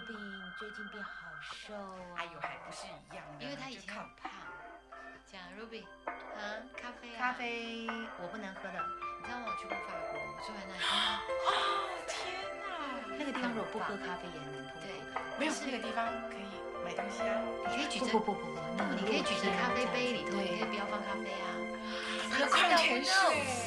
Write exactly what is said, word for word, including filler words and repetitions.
Ruby 最近变好瘦哦。 哎呦，还不是一样的， 因为他以前很胖。讲 Ruby 啊，咖啡啊， 咖啡我不能喝的。 你知道吗？我去过法国，住在那里。 哦，天哪！ 那个地方如果不喝咖啡也很痛苦。 对， 没有那个地方可以买东西啊。 你可以举着不不不不不，那你可以举着咖啡杯里头，你可以不要放咖啡啊。 还有矿泉水。